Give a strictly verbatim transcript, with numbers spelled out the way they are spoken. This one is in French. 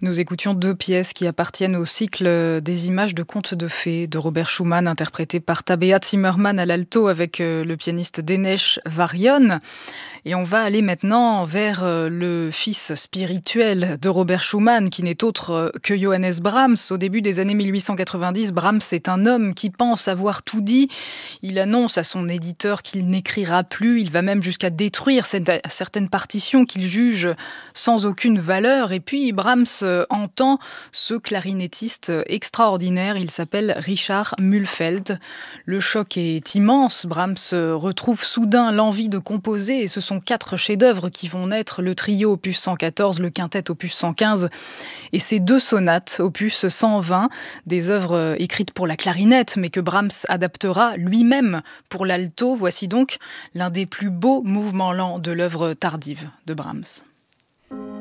Nous écoutions deux pièces qui appartiennent au cycle des images de contes de fées de Robert Schumann, interprété par Tabea Zimmermann à l'alto avec euh, le pianiste Dénes Varion. Et on va aller maintenant vers euh, le fils spirituel de Robert Schumann, qui n'est autre euh, que Johannes Brahms. Au début des années mille huit cent quatre-vingt-dix, Brahms est un homme qui pense avoir tout dit. Il annonce à son éditeur qu'il n'écrira plus. Il va même jusqu'à détruire certaines partitions qu'il juge sans aucune valeur. Et puis Brahms entend ce clarinettiste extraordinaire. Il s'appelle Richard Mühlfeld. Le choc est immense. Brahms retrouve soudain l'envie de composer et ce sont quatre chefs-d'œuvre qui vont naître, le trio opus cent quatorze, le quintet opus cent quinze et ces deux sonates opus cent vingt, des œuvres écrites pour la clarinette mais que Brahms adaptera lui-même pour l'alto. Voici donc l'un des plus beaux mouvements lents de l'œuvre tardive de Brahms.